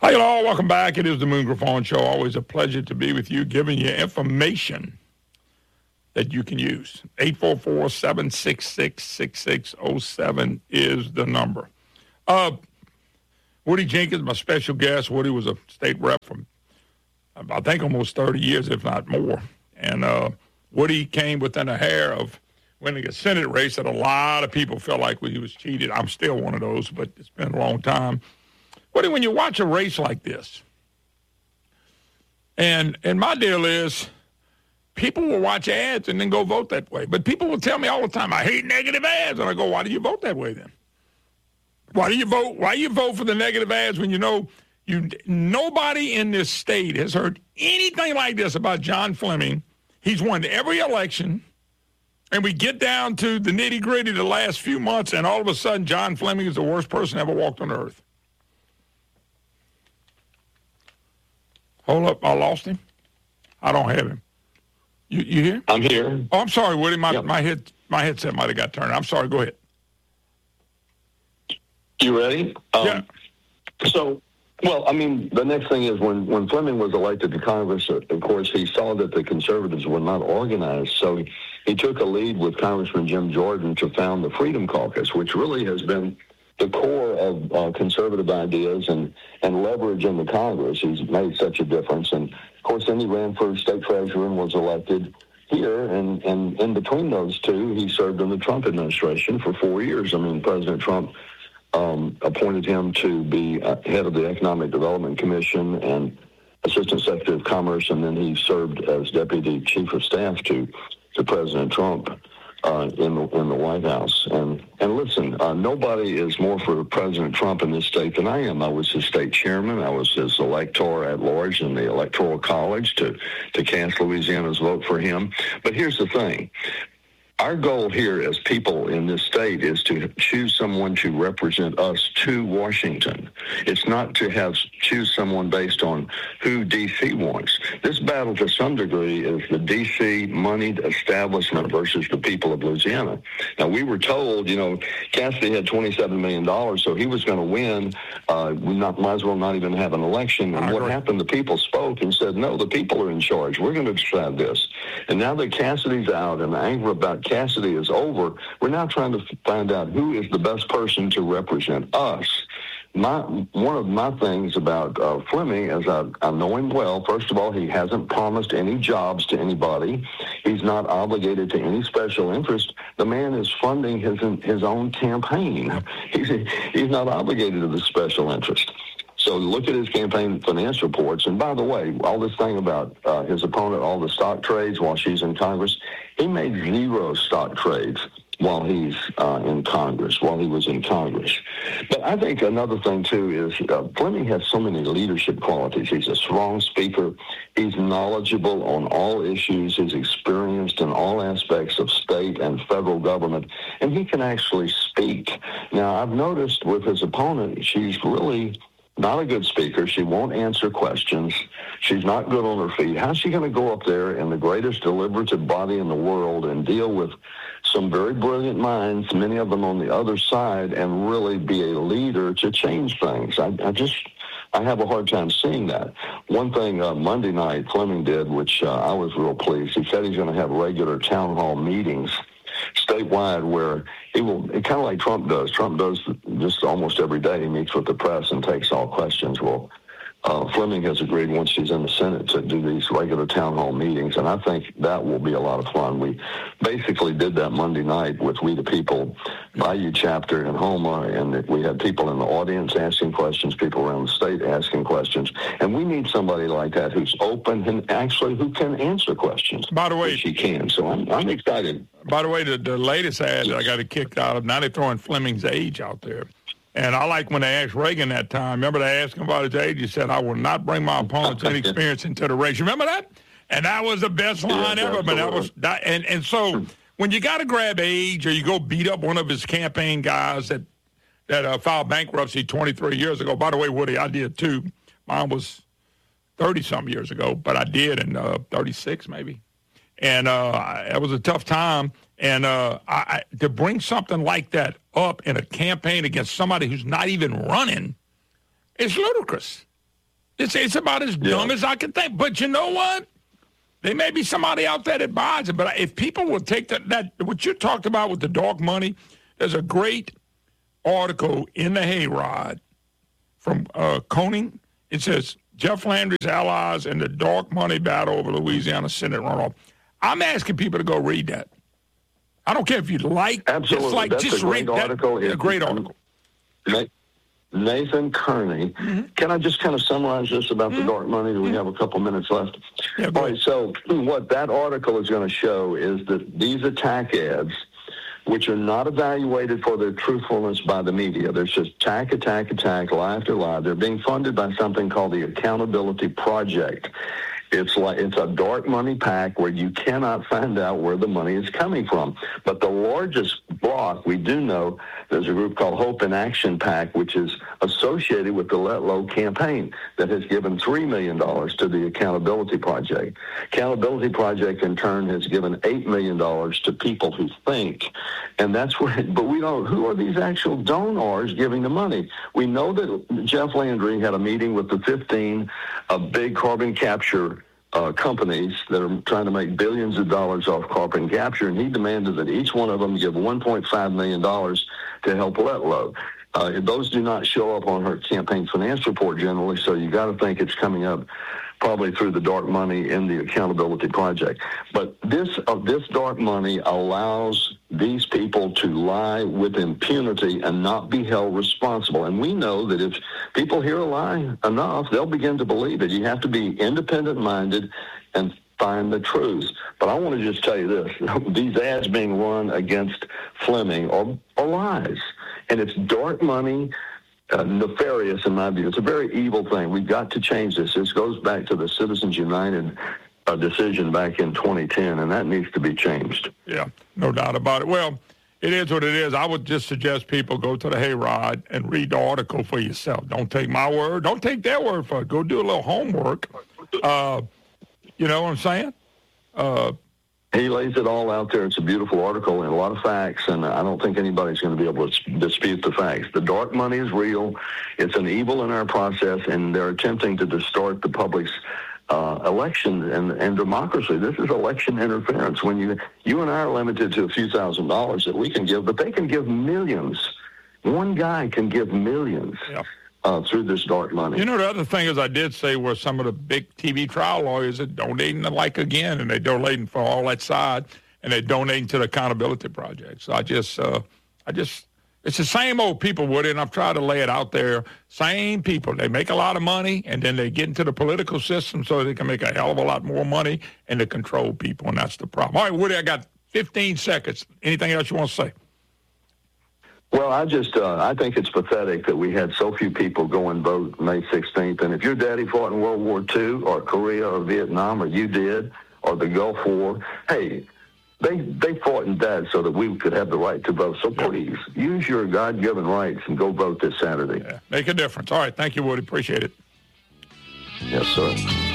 Hi, all. Welcome back. It is the Moon Griffon Show. Always a pleasure to be with you, giving you information that you can use. 844-766-6607 is the number. Woody Jenkins, my special guest. Woody was a state rep from, I think, almost 30 years, if not more. And Woody came within a hair of winning a Senate race that a lot of people felt like he was cheated. I'm still one of those, but it's been a long time. Woody, when you watch a race like this, and my deal is, people will watch ads and then go vote that way. But people will tell me all the time, I hate negative ads. And I go, why do you vote that way then? Why do you vote? Why you vote for the negative ads when you know nobody in this state has heard anything like this about John Fleming? He's won every election, and we get down to the nitty-gritty the last few months, and all of a sudden John Fleming is the worst person ever walked on earth. Hold up, I lost him. I don't have him. You here? I'm here. Oh, I'm sorry, Woody. My headset might have got turned. I'm sorry. Go ahead. You ready? Yeah. So, well, I mean, the next thing is when Fleming was elected to Congress, of course, he saw that the conservatives were not organized. So he took a lead with Congressman Jim Jordan to found the Freedom Caucus, which really has been the core of conservative ideas and leverage in the Congress. He's made such a difference. And, of course, then he ran for state treasurer and was elected here. And in between those two, he served in the Trump administration for 4 years. I mean, President Trump appointed him to be head of the Economic Development Commission and Assistant Secretary of Commerce, and then he served as Deputy Chief of Staff to President Trump in the White House. And listen, nobody is more for President Trump in this state than I am. I was his state chairman. I was his elector at large in the Electoral College to cast Louisiana's vote for him. But here's the thing. Our goal here as people in this state is to choose someone to represent us to Washington. It's not to choose someone based on who D.C. wants. This battle, to some degree, is the D.C. moneyed establishment versus the people of Louisiana. Now, we were told, Cassidy had $27 million, so he was going to win. We might as well not even have an election. And what happened, the people spoke and said, no, the people are in charge. We're going to decide this. And now that Cassidy's out and the anger about Cassidy is over, we're now trying to find out who is the best person to represent us. One of my things about Fleming is I know him well. First of all, he hasn't promised any jobs to anybody. He's not obligated to any special interest. The man is funding his own campaign. He's not obligated to the special interest. So look at his campaign finance reports. And by the way, all this thing about his opponent, all the stock trades while she's in Congress, he made 0 stock trades while he was in Congress. But I think another thing, too, is Fleming has so many leadership qualities. He's a strong speaker. He's knowledgeable on all issues. He's experienced in all aspects of state and federal government, and he can actually speak. Now, I've noticed with his opponent, she's really not a good speaker. She won't answer questions. She's not good on her feet. How's she going to go up there in the greatest deliberative body in the world and deal with some very brilliant minds, many of them on the other side, and really be a leader to change things? I have a hard time seeing that. One thing Monday night Fleming did, which I was real pleased, he said he's going to have regular town hall meetings statewide where he will, kind of like Trump does. Trump does just almost every day. He meets with the press and takes all questions. Well, Fleming has agreed once she's in the Senate to do these regular town hall meetings, and I think that will be a lot of fun. We basically did that Monday night with We the People Bayou chapter in Houma, and we had people in the audience asking questions, people around the state asking questions, and we need somebody like that who's open and actually who can answer questions. By the way, she can, so I'm excited. By the way, the latest ad that I got kicked out of, now they're throwing Fleming's age out there. And I like when they asked Reagan that time. Remember they asked him about his age? He said, I will not bring my opponent's inexperience into the race. Remember that? And that was the best line ever. But that was and so when you got to grab age or you go beat up one of his campaign guys that filed bankruptcy 23 years ago. By the way, Woody, I did too. Mine was 30-something years ago, but I did in 36 maybe. And it was a tough time. And to bring something like that up in a campaign against somebody who's not even running is ludicrous. It's about as dumb as I can think. But you know what? There may be somebody out there that buys it. But if people will take that what you talked about with the dark money, there's a great article in the Hayrod from Koenig. It says, Jeff Landry's allies in the dark money battle over Louisiana Senate runoff. I'm asking people to go read that. I don't care if you Absolutely. dislike, That's just a great read article. that. It's a great article. Nathan Kearney. Can I just kind of summarize this about the dark money? Do we have a couple minutes left? Yeah, all right, so what that article is going to show is that these attack ads, which are not evaluated for their truthfulness by the media, there's just attack, lie after lie. They're being funded by something called the Accountability Project. It's a dark money pack where you cannot find out where the money is coming from. But the largest block, we do know, there's a group called Hope in Action PAC, which is associated with the Let Low campaign that has given $3 million to the Accountability Project. Accountability Project, in turn, has given $8 million to People Who Think. And that's where, but we don't, who are these actual donors giving the money? We know that Jeff Landry had a meeting with the 15 big carbon capture companies that are trying to make billions of dollars off carbon capture, and he demanded that each one of them give $1.5 million to help Let Low. Those do not show up on her campaign finance report generally, so you got to think it's coming up probably through the dark money in the Accountability Project. But this dark money allows these people to lie with impunity and not be held responsible. And we know that if people hear a lie enough, they'll begin to believe it. You have to be independent-minded and find the truth. But I want to just tell you this. These ads being run against Fleming are lies. And it's dark money, nefarious in my view. It's a very evil thing. We've got to change this. This goes back to the Citizens United decision back in 2010, and that needs to be changed. Yeah, no doubt about it. Well, it is what it is. I would just suggest people go to the Hayrod and read the article for yourself. Don't take my word. Don't take their word for it. Go do a little homework. You know what I'm saying? He lays it all out there. It's a beautiful article and a lot of facts, and I don't think anybody's going to be able to dispute the facts. The dark money is real. It's an evil in our process, and they're attempting to distort the public's election and democracy. This is election interference. When you and I are limited to a few $1,000s that we can give, but they can give millions. One guy can give millions. Yeah. Through this dark money. You know, the other thing is I did say were some of the big TV trial lawyers are donating again, and they're donating for all that side, and they're donating to the Accountability Project. So I just, it's the same old people, Woody, and I've tried to lay it out there. Same people. They make a lot of money, and then they get into the political system so they can make a hell of a lot more money and to control people, and that's the problem. All right, Woody, I got 15 seconds. Anything else you want to say? Well, I think it's pathetic that we had so few people go and vote May 16th. And if your daddy fought in World War II or Korea or Vietnam or you did or the Gulf War, hey, they fought and died so that we could have the right to vote. So please, use your God-given rights and go vote this Saturday. Yeah, make a difference. All right. Thank you, Woody. Appreciate it. Yes, sir.